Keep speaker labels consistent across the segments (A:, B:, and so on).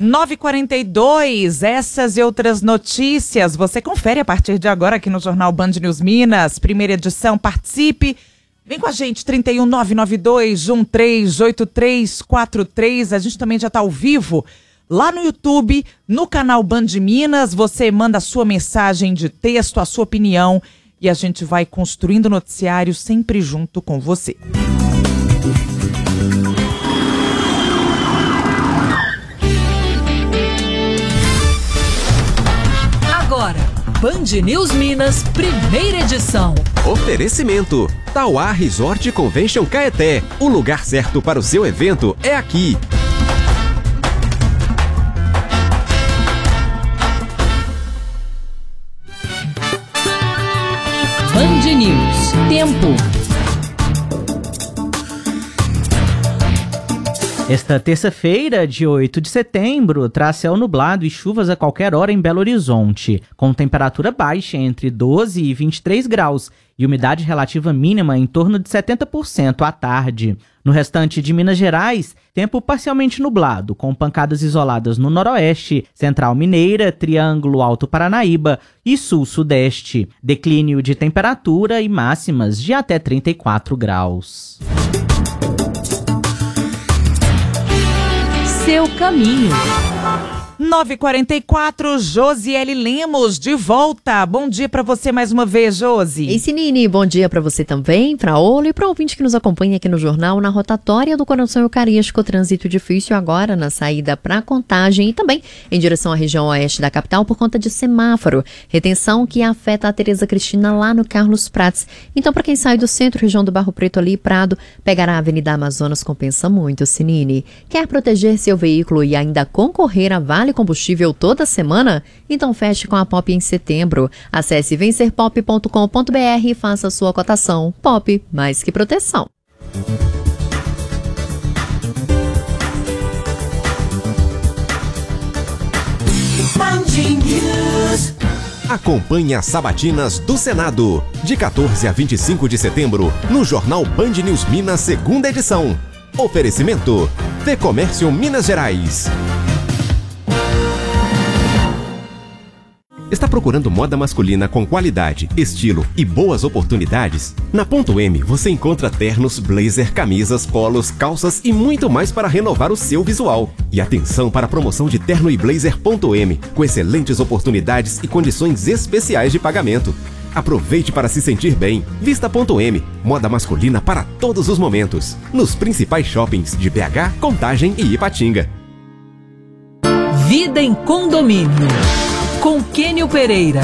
A: 9h42, essas e outras notícias você confere a partir de agora aqui no Jornal Band News Minas, primeira edição, participe. Vem com a gente, 31992138343, a gente também já está ao vivo lá no YouTube, no canal Band Minas, você manda a sua mensagem de texto, a sua opinião e a gente vai construindo o noticiário sempre junto com você.
B: Agora, Band News Minas, primeira edição.
C: Oferecimento: Tauá Resort Convention Caeté. O lugar certo para o seu evento é aqui.
B: Band News. Tempo.
D: Esta terça-feira, de 8 de setembro, traz céu nublado e chuvas a qualquer hora em Belo Horizonte, com temperatura baixa entre 12 e 23 graus e umidade relativa mínima em torno de 70% à tarde. No restante de Minas Gerais, tempo parcialmente nublado, com pancadas isoladas no noroeste, central mineira, triângulo alto Paranaíba e sul-sudeste. Declínio de temperatura e máximas de até 34 graus.
B: Seu caminho.
A: 9h44, Josiele Lemos, de volta. Bom dia para você mais uma vez, Josi.
E: Ei, Sinini, bom dia para você também, para Olo e para o ouvinte que nos acompanha aqui no jornal, na rotatória do Coração Eucarístico. Trânsito difícil agora na saída para Contagem e também em direção à região oeste da capital por conta de semáforo. Retenção que afeta a Tereza Cristina lá no Carlos Prates. Então, para quem sai do centro, região do Barro Preto ali, Prado, pegar a Avenida Amazonas compensa muito, Sinini. Quer proteger seu veículo e ainda concorrer a Vale Combustível toda semana? Então feche com a Pop em setembro. Acesse vencerpop.com.br e faça sua cotação. Pop, mais que proteção.
C: Acompanhe as sabatinas do Senado, de 14 a 25 de setembro, no Jornal Band News Minas, segunda edição. Oferecimento: Fecomércio Minas Gerais. Está procurando moda masculina com qualidade, estilo e boas oportunidades? Na Ponto M você encontra ternos, blazer, camisas, polos, calças e muito mais para renovar o seu visual. E atenção para a promoção de terno e blazer Ponto M, com excelentes oportunidades e condições especiais de pagamento. Aproveite para se sentir bem. Vista Ponto M, moda masculina para todos os momentos. Nos principais shoppings de BH, Contagem e Ipatinga.
B: Vida em condomínio. Com Kênio Pereira.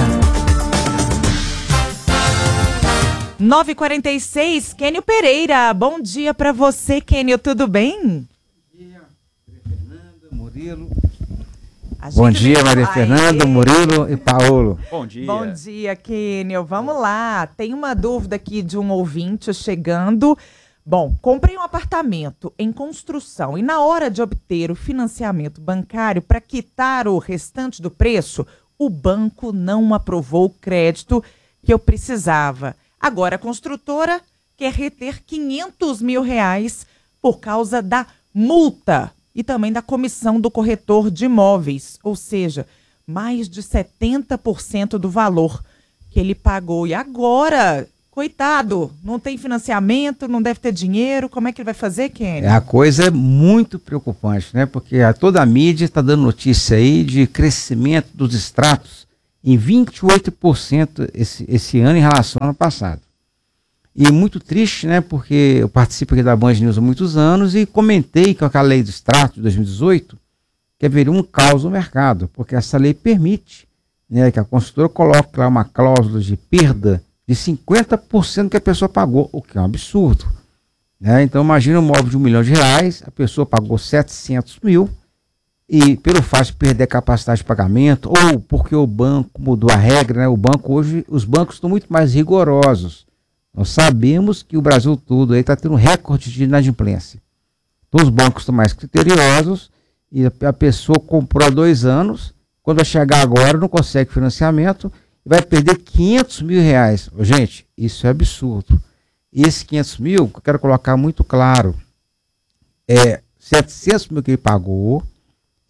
A: 9h46, Kênio Pereira. Bom dia para você, Kênio, tudo bem?
F: Bom dia, Fernanda, Murilo.
A: Bom dia,
F: Maria Fernanda, Murilo e Paulo.
C: Bom dia.
A: Bom dia, Kênio. Vamos lá. Tem uma dúvida aqui de um ouvinte chegando. Bom, comprei um apartamento em construção e na hora de obter o financiamento bancário para quitar o restante do preço, o banco não aprovou o crédito que eu precisava. Agora a construtora quer reter R$500 mil por causa da multa e também da comissão do corretor de imóveis, ou seja, mais de 70% do valor que ele pagou. E agora, coitado, não tem financiamento, não deve ter dinheiro, como é que ele vai fazer, Kenny?
F: A coisa é muito preocupante, né? Porque toda a mídia está dando notícia aí de crescimento dos extratos em 28% esse ano em relação ao ano passado. E muito triste, né? Porque eu participo aqui da Band News há muitos anos e comentei que aquela lei do extrato de 2018 que haveria um caos no mercado, porque essa lei permite, né, que a construtora coloque lá uma cláusula de perda de 50% que a pessoa pagou, o que é um absurdo, né? Então imagina um imóvel de R$1 milhão, a pessoa pagou 700 mil e pelo fato de perder a capacidade de pagamento ou porque o banco mudou a regra, né? O banco hoje, os bancos estão muito mais rigorosos. Nós sabemos que o Brasil todo aí está tendo um recorde de inadimplência. Então os bancos estão mais criteriosos e a pessoa comprou há 2 anos, quando vai chegar agora não consegue financiamento e vai perder R$500 mil. Gente, isso é absurdo. E esses 500 mil, eu quero colocar muito claro, 700 mil que ele pagou,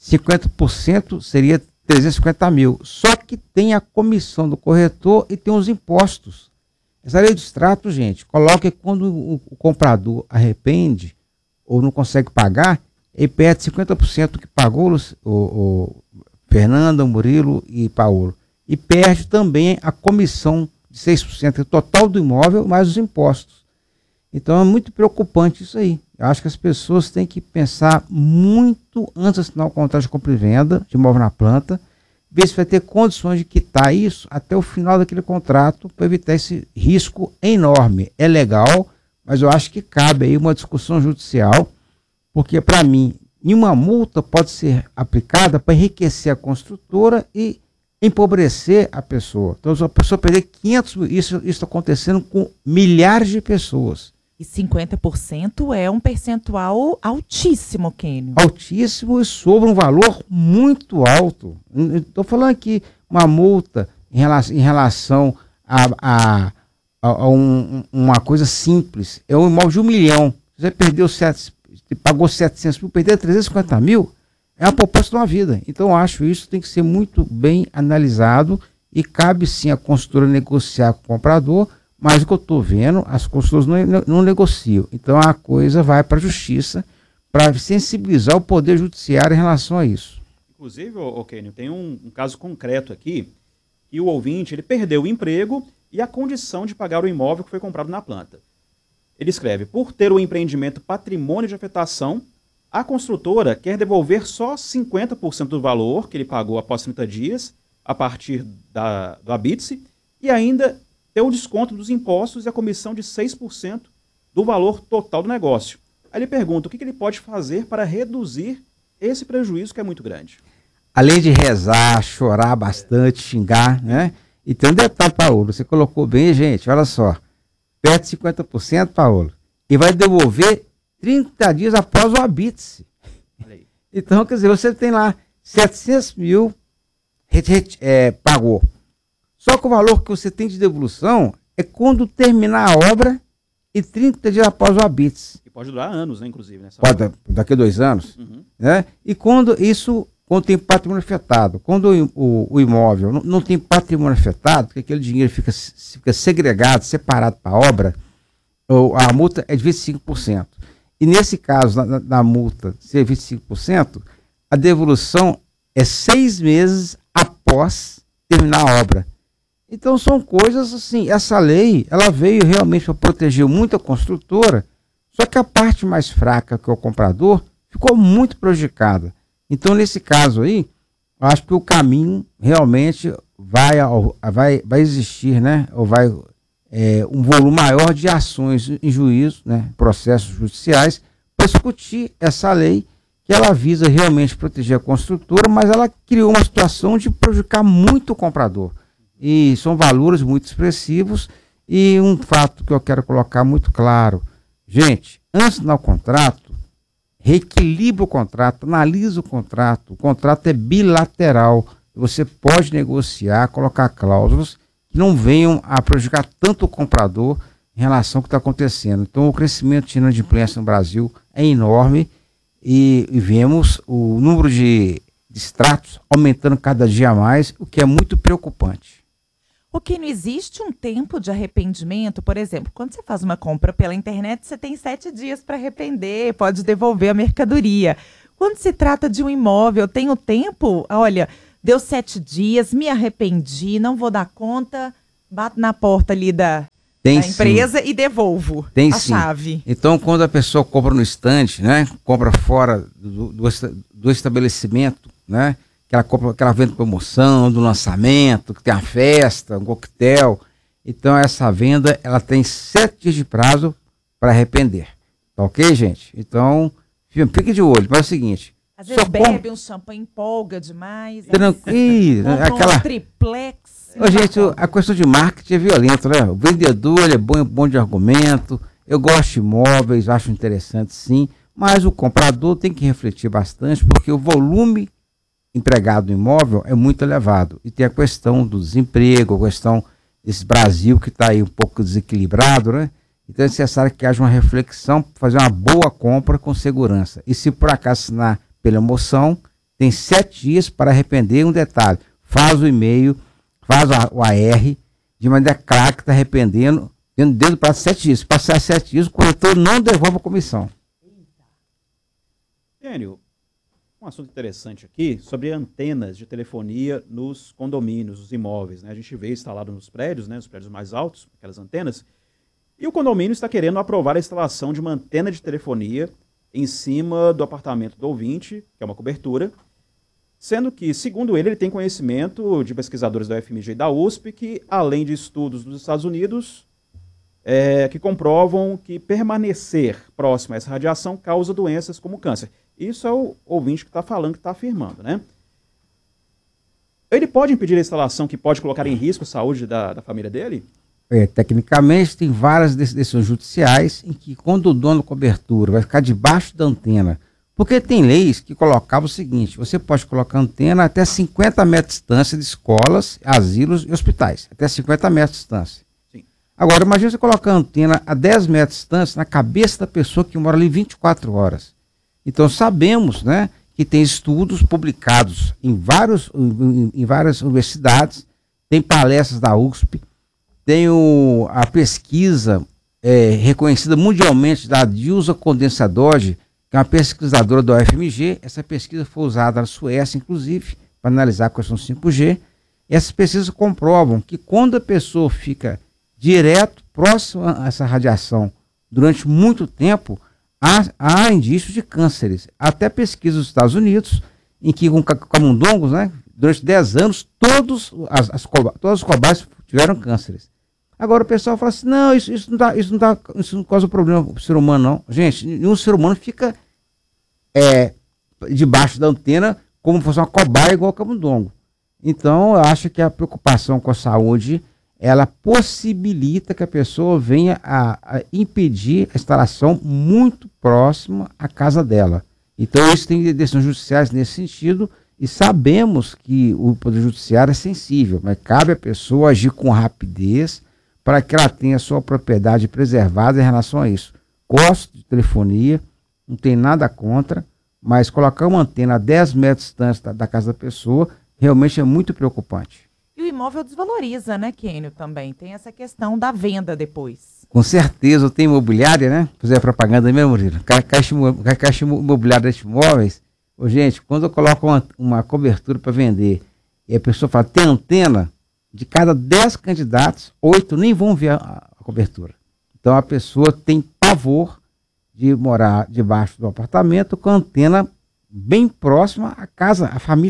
F: 50% seria 350 mil. Só que tem a comissão do corretor e tem os impostos. Essa lei do extrato, gente, coloca que quando o comprador arrepende ou não consegue pagar, ele perde 50% do que pagou o Fernanda, o Murilo e Paulo. E perde também a comissão de 6%, o total do imóvel, mais os impostos. Então é muito preocupante isso aí. Eu acho que as pessoas têm que pensar muito antes de assinar o contrato de compra e venda de imóvel na planta, ver se vai ter condições de quitar isso até o final daquele contrato para evitar esse risco enorme. É legal, mas eu acho que cabe aí uma discussão judicial, porque para mim, nenhuma multa pode ser aplicada para enriquecer a construtora e empobrecer a pessoa. Então, se a pessoa perder 500 mil, isso está acontecendo com milhares de pessoas.
A: E 50% é um percentual altíssimo, Kênio.
F: Altíssimo e sobre um valor muito alto. Estou falando aqui uma multa em relação a uma coisa simples. É um imóvel de 1 milhão. Você perdeu pagou 700 mil, perdeu 350 mil, é uma poupança de uma vida. Então eu acho isso tem que ser muito bem analisado e cabe sim a construtora negociar com o comprador, mas o que eu estou vendo, as construtoras não negociam. Então a coisa vai para a justiça para sensibilizar o poder judiciário em relação a isso.
G: Inclusive, Kênio, tem um caso concreto aqui, que o ouvinte ele perdeu o emprego e a condição de pagar o imóvel que foi comprado na planta. Ele escreve, por ter o empreendimento patrimônio de afetação, a construtora quer devolver só 50% do valor que ele pagou após 30 dias, a partir do habite-se, e ainda ter o desconto dos impostos e a comissão de 6% do valor total do negócio. Aí ele pergunta o que ele pode fazer para reduzir esse prejuízo que é muito grande.
F: Além de rezar, chorar bastante, xingar, né? E tem um detalhe, Paulo, você colocou bem, gente, olha só. Perde 50%, Paulo, e vai devolver 30 dias após o habite-se. Então, quer dizer, você tem lá 700 mil, pagou. Só que o valor que você tem de devolução é quando terminar a obra e 30 dias após o habite-se.
G: E pode durar anos, né, inclusive.
F: Pode, daqui a 2 anos.
G: Uhum.
F: Né? E quando tem patrimônio afetado, quando o imóvel não tem patrimônio afetado, porque aquele dinheiro fica segregado, separado para a obra, a multa é de 25%. E nesse caso, na multa ser 25%, a devolução é 6 meses após terminar a obra. Então são coisas assim, essa lei, ela veio realmente para proteger muito a construtora, só que a parte mais fraca, que é o comprador, ficou muito prejudicada. Então, nesse caso aí, eu acho que o caminho realmente vai existir, né? Ou vai um volume maior de ações em juízo, né? Processos judiciais, para discutir essa lei, que ela visa realmente proteger a construtora, mas ela criou uma situação de prejudicar muito o comprador. E são valores muito expressivos. E um fato que eu quero colocar muito claro, gente, antes de assinar o contrato, reequilibra o contrato, analisa o contrato é bilateral, você pode negociar, colocar cláusulas que não venham a prejudicar tanto o comprador em relação ao que está acontecendo. Então o crescimento de inadimplência no Brasil é enorme e vemos o número de extratos aumentando cada dia mais, o que é muito preocupante.
A: O que não existe um tempo de arrependimento, por exemplo, quando você faz uma compra pela internet, você tem 7 dias para arrepender, pode devolver a mercadoria. Quando se trata de um imóvel, tem o tempo, olha, deu 7 dias, me arrependi, não vou dar conta, bato na porta ali da empresa e devolvo a chave.
F: Então, quando a pessoa compra no estande, né, compra fora do estabelecimento, né, que ela vende promoção, do lançamento, que tem a festa, um coquetel. Então essa venda, ela tem 7 dias de prazo para arrepender. Tá ok, gente? Então, fique de olho. Mas é o seguinte.
A: Às vezes bebe um champanhe, empolga demais.
F: Tranquilo.
A: Aquela triplex.
F: Gente, a questão de marketing é violenta, né? O vendedor ele é bom de argumento. Eu gosto de imóveis, acho interessante sim. Mas o comprador tem que refletir bastante, porque o volume empregado no imóvel é muito elevado. E tem a questão do desemprego, a questão desse Brasil que está aí um pouco desequilibrado, né? Então é necessário que haja uma reflexão para fazer uma boa compra com segurança. E se por acaso assinar pela emoção, tem 7 dias para arrepender. Um detalhe, faz o e-mail, faz o AR, de maneira clara que está arrependendo, dentro do prazo de 7 dias. Se passar 7 dias, o corretor não devolve a comissão.
G: Enio, um assunto interessante aqui sobre antenas de telefonia nos condomínios, nos imóveis, né? A gente vê instalado nos prédios, né? Nos prédios mais altos, aquelas antenas. E o condomínio está querendo aprovar a instalação de uma antena de telefonia em cima do apartamento do ouvinte, que é uma cobertura, sendo que, segundo ele tem conhecimento de pesquisadores da UFMG e da USP que, além de estudos dos Estados Unidos, que comprovam que permanecer próximo a essa radiação causa doenças como câncer. Isso é o ouvinte que está falando, que está afirmando, né? Ele pode impedir a instalação que pode colocar em risco a saúde da família dele?
F: Tecnicamente, tem várias decisões judiciais em que, quando o dono da cobertura vai ficar debaixo da antena, porque tem leis que colocavam o seguinte: você pode colocar antena até 50 metros de distância de escolas, asilos e hospitais, até 50 metros de distância.
G: Sim.
F: Agora, imagina você colocar a antena a 10 metros de distância na cabeça da pessoa que mora ali 24 horas. Então, sabemos, né, que tem estudos publicados em várias universidades, tem palestras da USP, tem a pesquisa reconhecida mundialmente da Dilsa Condensadori, que é uma pesquisadora da UFMG. Essa pesquisa foi usada na Suécia, inclusive, para analisar a questão 5G. Essas pesquisas comprovam que quando a pessoa fica direto, próximo a essa radiação, durante muito tempo, há indícios de cânceres. Até pesquisas dos Estados Unidos, em que com camundongos, né, durante 10 anos, todos os cobaias tiveram cânceres. Agora o pessoal fala assim: não, isso não causa problema para o ser humano, não. Gente, nenhum ser humano fica debaixo da antena como se fosse uma cobaia igual ao camundongo. Então, eu acho que a preocupação com a saúde, ela possibilita que a pessoa venha a impedir a instalação muito próxima à casa dela. Então, isso tem decisões judiciais nesse sentido, e sabemos que o Poder Judiciário é sensível, mas cabe à pessoa agir com rapidez para que ela tenha a sua propriedade preservada em relação a isso. Gosto de telefonia, não tem nada contra, mas colocar uma antena a 10 metros de distância da casa da pessoa realmente é muito preocupante.
A: E o imóvel desvaloriza, né, Kênio, também. Tem essa questão da venda depois.
F: Com certeza, eu tenho imobiliária, né? Fazer a propaganda mesmo, Murilo. Caixa imobiliária destes imóveis. Gente, quando eu coloco uma cobertura para vender e a pessoa fala, tem antena, de cada 10 candidatos, 8 nem vão ver a cobertura. Então a pessoa tem pavor de morar debaixo do apartamento com a antena bem próxima à casa,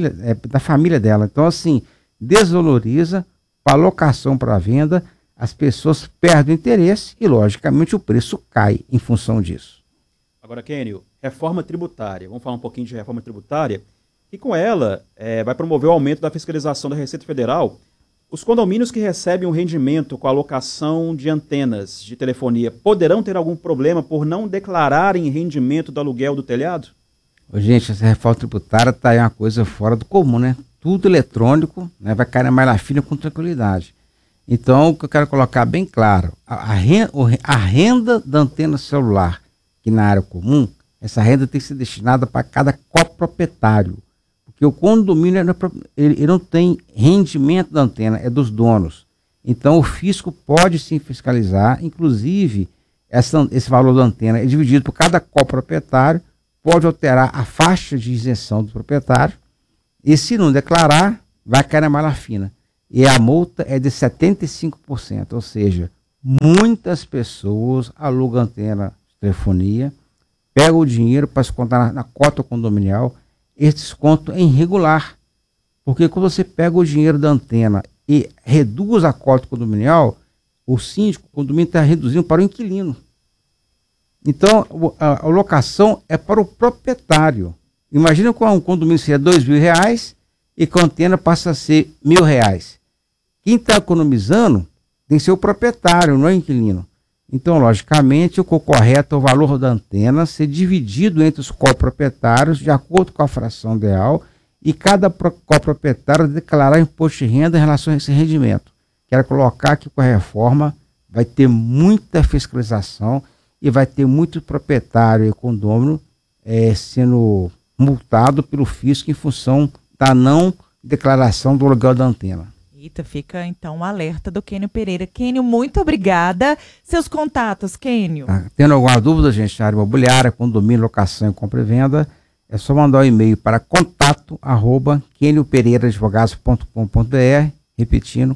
F: da família dela. Então, assim, desvaloriza, para locação, para venda, as pessoas perdem o interesse e, logicamente, o preço cai em função disso.
G: Agora, Kênio, reforma tributária. Vamos falar um pouquinho de reforma tributária. E com ela, vai promover o aumento da fiscalização da Receita Federal. Os condomínios que recebem um rendimento com a alocação de antenas de telefonia poderão ter algum problema por não declararem rendimento do aluguel do telhado?
F: Gente, essa reforma tributária está aí uma coisa fora do comum, né? Tudo eletrônico, né? Vai cair na malha fina com tranquilidade. Então, o que eu quero colocar bem claro, a renda da antena celular, que na área comum, essa renda tem que ser destinada para cada coproprietário. Porque o condomínio ele não tem rendimento da antena, é dos donos. Então o fisco pode sim fiscalizar, inclusive esse valor da antena é dividido por cada coproprietário, pode alterar a faixa de isenção do proprietário, e se não declarar, vai cair na malha fina. E a multa é de 75%, ou seja, muitas pessoas alugam antena de telefonia, pegam o dinheiro para se contar na cota condominial. Esse desconto é irregular, porque quando você pega o dinheiro da antena e reduz a cota condominial, o síndico, o condomínio está reduzindo para o inquilino. Então, a locação é para o proprietário. Imagina que um condomínio seria R$2.000 e com a antena passa a ser R$1.000. Quem está economizando tem que ser o proprietário, não é o inquilino. Então, logicamente, o correto é o valor da antena ser dividido entre os coproprietários de acordo com a fração ideal e cada coproprietário declarar imposto de renda em relação a esse rendimento. Quero colocar que com a reforma vai ter muita fiscalização e vai ter muito proprietário e condômino sendo multado pelo fisco em função da não declaração do aluguel da antena.
A: Eita, fica então um alerta do Kênio Pereira. Kênio, muito obrigada. Seus contatos, Kênio.
F: Tá. Tendo alguma dúvida, gente, na área imobiliária, condomínio, locação e compra e venda, é só mandar um e-mail para contato@keniopereiradvogados.com.br, repetindo,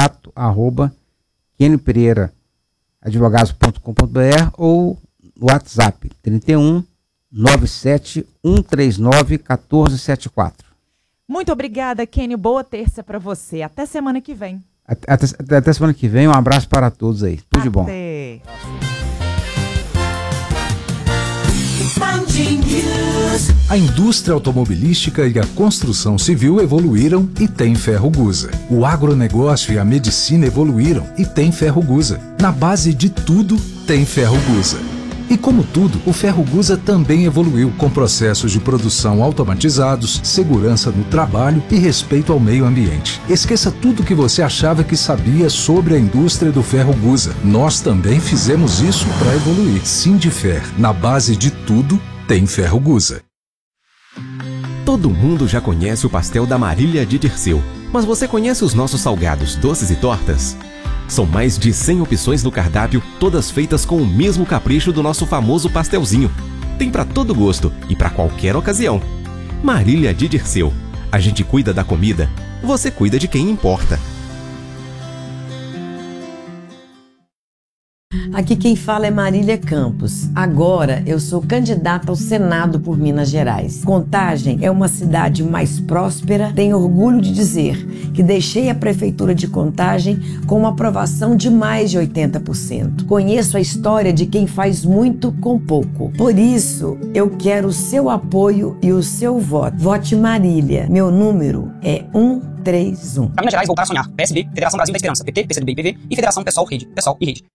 F: contato@keniopereiradvogados.com.br ou WhatsApp 31 97 139 1474.
A: Muito obrigada, Kênio. Boa terça para você. Até semana que vem.
F: Até semana que vem. Um abraço para todos aí. Tudo de bom.
A: Até.
H: A indústria automobilística e a construção civil evoluíram e tem Ferrogusa. O agronegócio e a medicina evoluíram e tem Ferrogusa. Na base de tudo, tem Ferrogusa. E como tudo, o Ferrogusa também evoluiu, com processos de produção automatizados, segurança no trabalho e respeito ao meio ambiente. Esqueça tudo que você achava que sabia sobre a indústria do Ferrogusa. Nós também fizemos isso para evoluir. Sindifer, na base de tudo, tem Ferrogusa.
C: Todo mundo já conhece o pastel da Marília de Dirceu, mas você conhece os nossos salgados, doces e tortas? São mais de 100 opções no cardápio, todas feitas com o mesmo capricho do nosso famoso pastelzinho. Tem para todo gosto e para qualquer ocasião. Marília de Dirceu. A gente cuida da comida, você cuida de quem importa.
I: Aqui quem fala é Marília Campos. Agora eu sou candidata ao Senado por Minas Gerais. Contagem é uma cidade mais próspera. Tenho orgulho de dizer que deixei a prefeitura de Contagem com uma aprovação de mais de 80%. Conheço a história de quem faz muito com pouco. Por isso, eu quero o seu apoio e o seu voto. Vote Marília. Meu número é 131.
J: Para Minas Gerais, voltar a sonhar. PSB, Federação Brasil da Esperança, PT, PCdoB e PV e Federação PSOL, Rede, PSOL e Rede.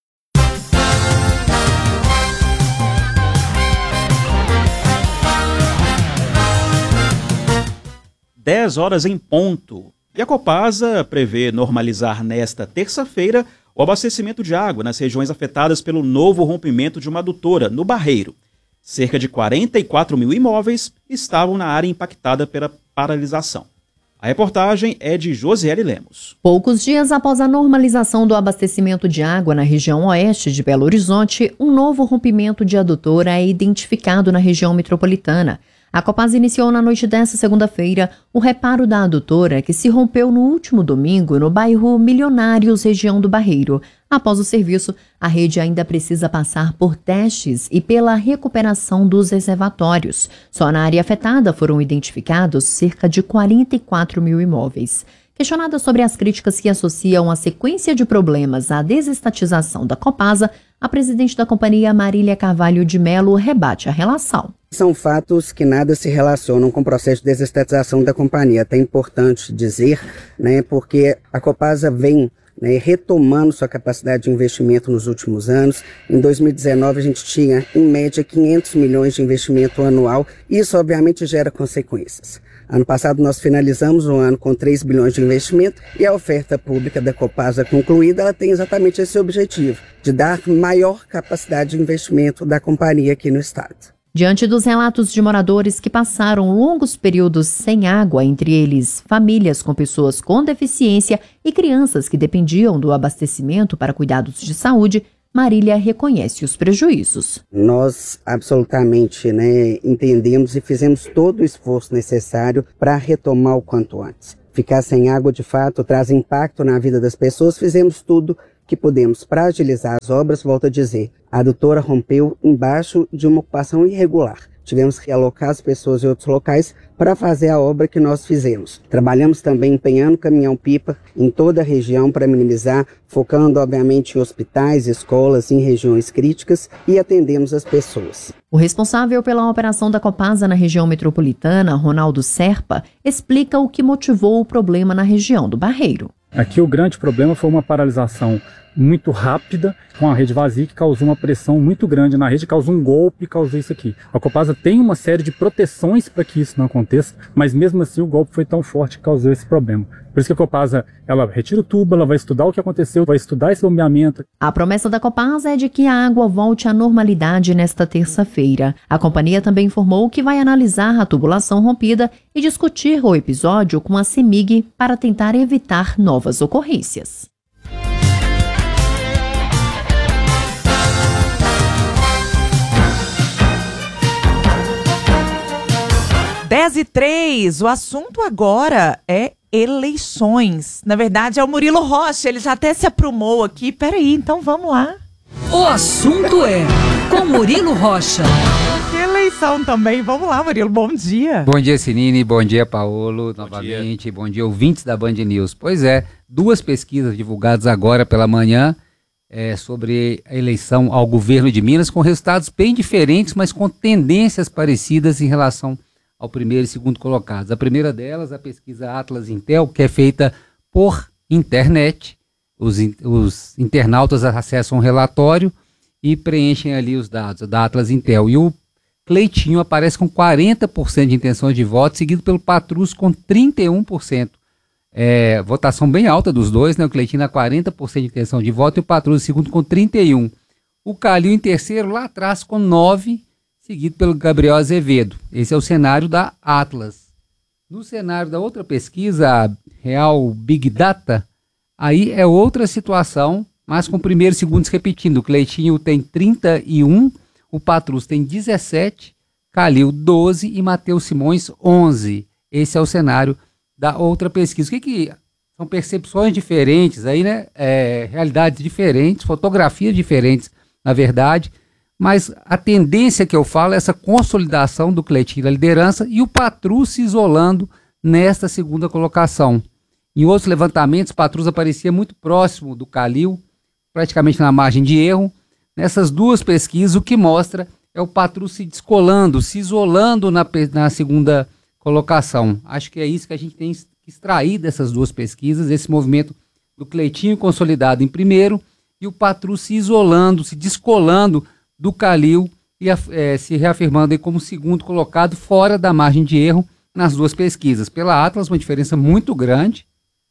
G: 10h em ponto. E a Copasa prevê normalizar nesta terça-feira o abastecimento de água nas regiões afetadas pelo novo rompimento de uma adutora no Barreiro. Cerca de 44 mil imóveis estavam na área impactada pela paralisação. A reportagem é de Josiele Lemos.
E: Poucos dias após a normalização do abastecimento de água na região oeste de Belo Horizonte, um novo rompimento de adutora é identificado na região metropolitana. A Copasa iniciou na noite desta segunda-feira o reparo da adutora que se rompeu no último domingo no bairro Milionários, região do Barreiro. Após o serviço, a rede ainda precisa passar por testes e pela recuperação dos reservatórios. Só na área afetada foram identificados cerca de 44 mil imóveis. Questionada sobre as críticas que associam a sequência de problemas à desestatização da Copasa, a presidente da companhia, Marília Carvalho de Melo, rebate a relação.
K: São fatos que nada se relacionam com o processo de desestatização da companhia. É até importante dizer, porque a Copasa vem retomando sua capacidade de investimento nos últimos anos. Em 2019 a gente tinha, em média, 500 milhões de investimento anual. Isso, obviamente, gera consequências. Ano passado nós finalizamos o ano com 3 bilhões de investimento e a oferta pública da Copasa concluída, ela tem exatamente esse objetivo, de dar maior capacidade de investimento da companhia aqui no estado.
E: Diante dos relatos de moradores que passaram longos períodos sem água, entre eles famílias com pessoas com deficiência e crianças que dependiam do abastecimento para cuidados de saúde, Marília reconhece os prejuízos.
K: Nós absolutamente entendemos e fizemos todo o esforço necessário para retomar o quanto antes. Ficar sem água, de fato, traz impacto na vida das pessoas. Fizemos tudo que pudemos para agilizar as obras. Volto a dizer, a adutora rompeu embaixo de uma ocupação irregular. Tivemos que alocar as pessoas em outros locais para fazer a obra que nós fizemos. Trabalhamos também empenhando caminhão-pipa em toda a região para minimizar, focando obviamente em hospitais, escolas, em regiões críticas e atendemos as pessoas.
E: O responsável pela operação da Copasa na região metropolitana, Ronaldo Serpa, explica o que motivou o problema na região do Barreiro.
L: Aqui o grande problema foi uma paralisação muito rápida com a rede vazia, que causou uma pressão muito grande na rede, causou um golpe, causou isso aqui. A Copasa tem uma série de proteções para que isso não aconteça, mas mesmo assim o golpe foi tão forte que causou esse problema. Por isso que a Copasa, ela retira o tubo, ela vai estudar o que aconteceu, vai estudar esse bombeamento.
E: A promessa da Copasa é de que a água volte à normalidade nesta terça-feira. A companhia também informou que vai analisar a tubulação rompida e discutir o episódio com a CEMIG para tentar evitar novas ocorrências.
A: 10h03, o assunto agora é eleições. Na verdade, é o Murilo Rocha, ele já até se aprumou aqui. Peraí, então vamos lá.
B: O assunto é com Murilo Rocha.
A: Eleição também. Vamos lá, Murilo, bom dia.
F: Bom dia, Sinine, bom dia, Paulo, novamente. Bom dia, ouvintes da Band News. Pois é, 2 pesquisas divulgadas agora pela manhã sobre a eleição ao governo de Minas, com resultados bem diferentes, mas com tendências parecidas em relação ao primeiro e segundo colocados. A primeira delas, a pesquisa Atlas Intel, que é feita por internet. Os internautas acessam um relatório e preenchem ali os dados da Atlas Intel. E o Cleitinho aparece com 40% de intenção de voto, seguido pelo Patrus com 31%. Votação bem alta dos dois, né? O Cleitinho na 40% de intenção de voto e o Patrus em segundo com 31%. O Calil em terceiro, lá atrás com 9%, seguido pelo Gabriel Azevedo. Esse é o cenário da Atlas. No cenário da outra pesquisa, a Real Big Data, aí é outra situação, mas com primeiro e segundo se repetindo. O Cleitinho tem 31%, o Patrus tem 17%, Calil 12% e Matheus Simões 11%. Esse é o cenário da outra pesquisa. O que são percepções diferentes aí, né? Realidades diferentes, fotografias diferentes, na verdade. Mas a tendência que eu falo é essa consolidação do Cleitinho na liderança e o Patrus se isolando nesta segunda colocação. Em outros levantamentos, o Patrus aparecia muito próximo do Calil, praticamente na margem de erro. Nessas 2 pesquisas, o que mostra é o Patrus se descolando, se isolando na segunda colocação. Acho que é isso que a gente tem que extrair dessas 2 pesquisas, esse movimento do Cleitinho consolidado em primeiro e o Patrus se isolando, se descolando do Calil e se reafirmando aí como segundo colocado fora da margem de erro nas 2 pesquisas. Pela Atlas, uma diferença muito grande.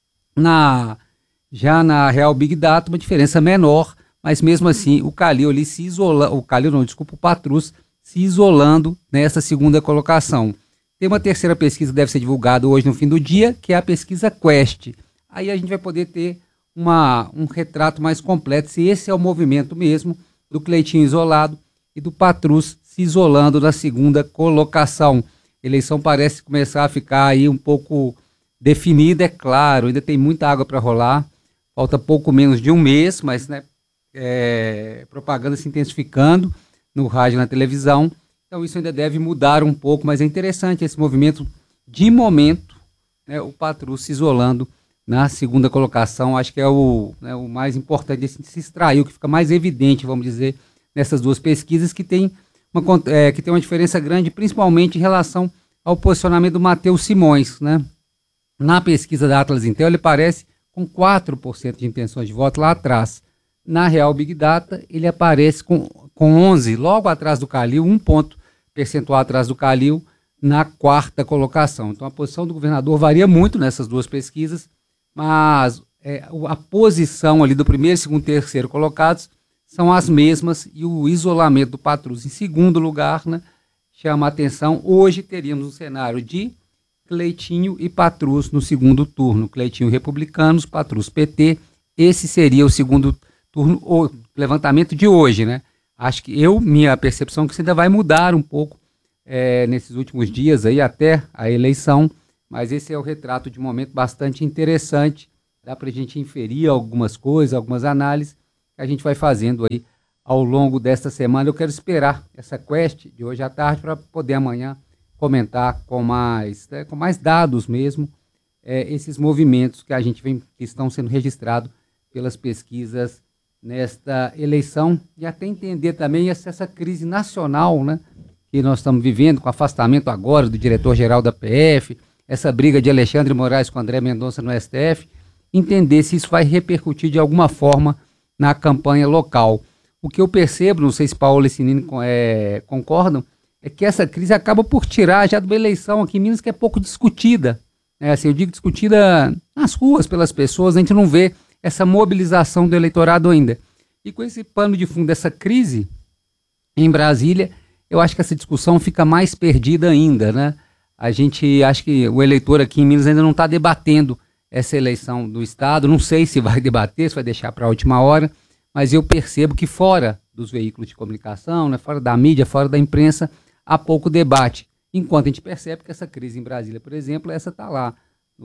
F: Já na Real Big Data, uma diferença menor, mas mesmo assim o Calil ali se isola, o Patrus se isolando nessa segunda colocação. Tem uma terceira pesquisa que deve ser divulgada hoje no fim do dia, que é a pesquisa Quest. Aí a gente vai poder ter um retrato mais completo, se esse é o movimento mesmo do Cleitinho isolado e do Patrus se isolando na segunda colocação. A eleição parece começar a ficar aí um pouco definida, é claro, ainda tem muita água para rolar, falta pouco menos de um mês, mas né, propaganda se intensificando no rádio e na televisão, então isso ainda deve mudar um pouco, mas é interessante esse movimento de momento, né, o Patrus se isolando na segunda colocação. Acho que é o mais importante de se extrair, o que fica mais evidente, vamos dizer, nessas 2 pesquisas, que tem uma diferença grande, principalmente em relação ao posicionamento do Matheus Simões, né? Na pesquisa da Atlas Intel, ele aparece com 4% de intenções de voto lá atrás. Na Real Big Data, ele aparece com 11%, logo atrás do Calil, 1 ponto percentual atrás do Calil, na 4ª colocação. Então a posição do governador varia muito nessas 2 pesquisas, mas a posição ali do primeiro, segundo e terceiro colocados são as mesmas e o isolamento do Patrus em segundo lugar, né, chama a atenção. Hoje teríamos um cenário de Cleitinho e Patrus no segundo turno. Cleitinho Republicanos, Patrus PT. Esse seria o segundo turno, o levantamento de hoje, né? Acho que minha percepção é que isso ainda vai mudar um pouco nesses últimos dias aí até a eleição. Mas esse é o retrato de um momento bastante interessante. Dá para a gente inferir algumas coisas, algumas análises que a gente vai fazendo aí ao longo desta semana. Eu quero esperar essa quest de hoje à tarde para poder amanhã comentar com mais dados mesmo esses movimentos que a gente vem, que estão sendo registrados pelas pesquisas nesta eleição e até entender também essa crise nacional, né, que nós estamos vivendo, com o afastamento agora do diretor-geral da PF, essa briga de Alexandre Moraes com André Mendonça no STF, entender se isso vai repercutir de alguma forma
M: na campanha local. O que eu percebo, não sei se Paola e Sinine concordam, é que essa crise acaba por tirar já de uma eleição aqui em Minas que é pouco discutida. Assim, eu digo discutida nas ruas pelas pessoas, a gente não vê essa mobilização do eleitorado ainda. E com esse pano de fundo dessa crise em Brasília, eu acho que essa discussão fica mais perdida ainda, né? A gente acha que o eleitor aqui em Minas ainda não está debatendo essa eleição do Estado, não sei se vai debater, se vai deixar para a última hora, mas eu percebo que fora dos veículos de comunicação, né, fora da mídia, fora da imprensa, há pouco debate. Enquanto a gente percebe que essa crise em Brasília, por exemplo, essa está lá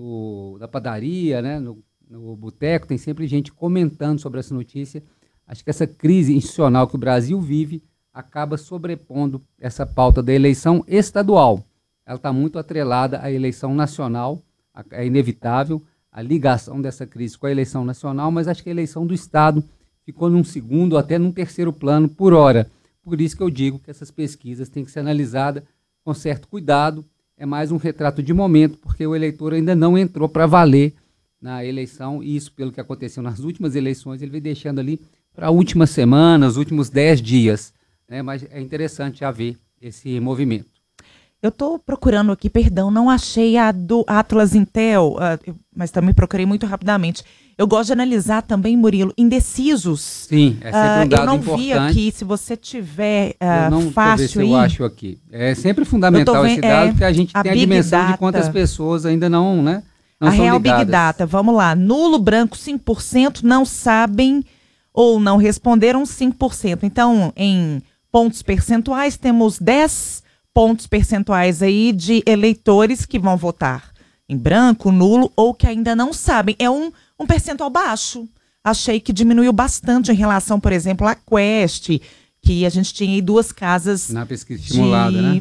M: na padaria, né, no boteco, tem sempre gente comentando sobre essa notícia. Acho que essa crise institucional que o Brasil vive acaba sobrepondo essa pauta da eleição estadual. Ela está muito atrelada à eleição nacional, é inevitável a ligação dessa crise com a eleição nacional, mas acho que a eleição do Estado ficou num segundo, até num terceiro plano por hora. Por isso que eu digo que essas pesquisas têm que ser analisadas com certo cuidado, é mais um retrato de momento, porque o eleitor ainda não entrou para valer na eleição, e isso, pelo que aconteceu nas últimas eleições, ele vem deixando ali para a última semana, os últimos 10 dias, né? Mas é interessante já ver esse movimento.
A: Eu estou procurando aqui, perdão, não achei a do Atlas Intel, mas também procurei muito rapidamente. Eu gosto de analisar também, Murilo, indecisos.
M: Sim, é sempre um dado
A: eu não
M: importante.
A: Vi aqui, se você tiver
M: eu não
A: fácil aí.
M: Eu acho aqui. É sempre fundamental esse dado, porque a gente tem a dimensão
A: Data.
M: De quantas pessoas ainda não, né, não
A: a
M: são
A: Real
M: ligadas.
A: Big Data, vamos lá. Nulo, branco, 5%, não sabem ou não responderam 5%. Então, em pontos percentuais, temos 10 pontos percentuais aí de eleitores que vão votar em branco, nulo ou que ainda não sabem. É um percentual baixo. Achei que diminuiu bastante em relação, por exemplo, à Quest, que a gente tinha aí 2 casas
M: na pesquisa estimulada, né?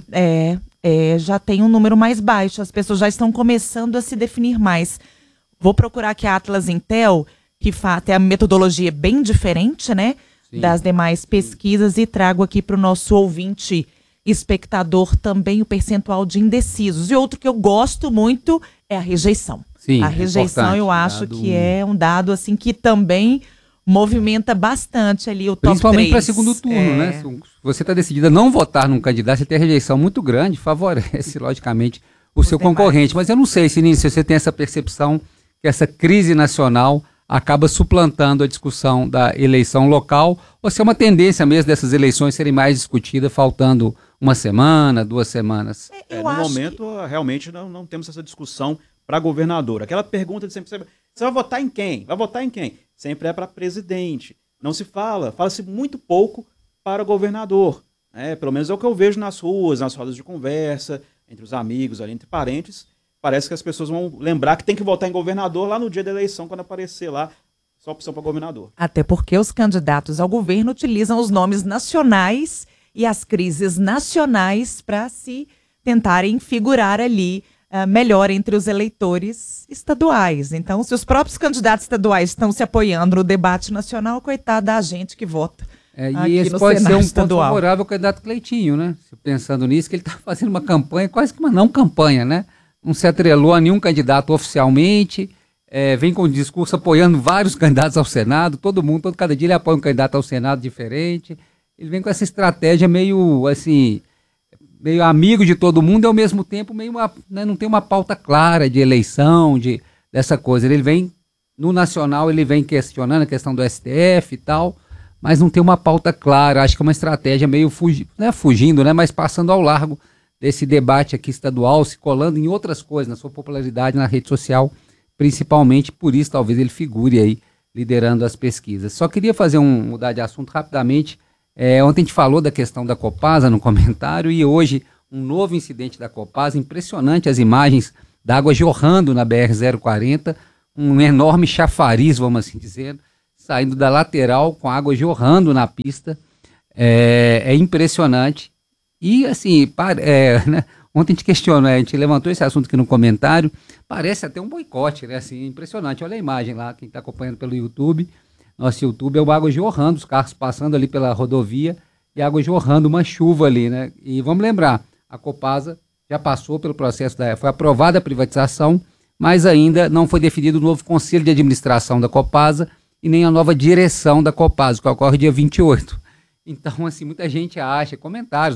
A: Já tem um número mais baixo. As pessoas já estão começando a se definir mais. Vou procurar aqui a Atlas Intel, que tem a metodologia bem diferente, né? Sim. Das demais pesquisas, e trago aqui para o nosso ouvinte espectador também o percentual de indecisos. E outro que eu gosto muito é a rejeição.
M: Sim,
A: a rejeição eu acho que é um dado assim que também movimenta bastante ali o top 3.
M: Principalmente para segundo turno, né? Se você está decidido a não votar num candidato, você tem a rejeição muito grande, favorece, logicamente, o seu concorrente. Mas eu não sei, Sinine, se você tem essa percepção que essa crise nacional acaba suplantando a discussão da eleição local, ou se é uma tendência mesmo dessas eleições serem mais discutidas, faltando uma semana, 2 semanas.
G: No momento, realmente, não temos essa discussão para governador. Aquela pergunta de sempre, você vai votar em quem? Vai votar em quem? Sempre é para presidente. Não se fala-se muito pouco para governador. Pelo menos é o que eu vejo nas ruas, nas rodas de conversa, entre os amigos, ali, entre parentes. Parece que as pessoas vão lembrar que tem que votar em governador lá no dia da eleição, quando aparecer lá só opção para governador.
A: Até porque os candidatos ao governo utilizam os nomes nacionais e as crises nacionais para se tentarem figurar ali melhor entre os eleitores estaduais. Então, se os próprios candidatos estaduais estão se apoiando no debate nacional, coitado da gente que vota.
M: E esse pode ser um ponto favorável ao candidato Cleitinho, né? Pensando nisso, que ele está fazendo uma campanha, quase que uma não campanha, né? Não se atrelou a nenhum candidato oficialmente, vem com o discurso apoiando vários candidatos ao Senado, cada dia ele apoia um candidato ao Senado diferente. Ele vem com essa estratégia meio, assim, meio amigo de todo mundo e ao mesmo tempo meio não tem uma pauta clara de eleição, dessa coisa. Ele vem, no nacional, ele vem questionando a questão do STF e tal, mas não tem uma pauta clara. Acho que é uma estratégia meio fugindo, né, mas passando ao largo desse debate aqui estadual, se colando em outras coisas, na sua popularidade na rede social, principalmente. Por isso talvez ele figure aí liderando as pesquisas. Só queria mudar de assunto rapidamente. Ontem a gente falou da questão da Copasa no comentário, e hoje um novo incidente da Copasa, impressionante as imagens da água jorrando na BR-040, um enorme chafariz, vamos assim dizer, saindo da lateral com a água jorrando na pista. É impressionante. E assim, né? Ontem a gente questionou, a gente levantou esse assunto aqui no comentário, parece até um boicote, né? Assim, impressionante. Olha a imagem lá, quem está acompanhando pelo YouTube. Nosso YouTube é o água jorrando, os carros passando ali pela rodovia e água jorrando, uma chuva ali, né? E vamos lembrar, a Copasa já passou pelo processo, foi aprovada a privatização, mas ainda não foi definido o novo conselho de administração da Copasa, e nem a nova direção da Copasa, que ocorre dia 28. Então, assim, muita gente acha, comentários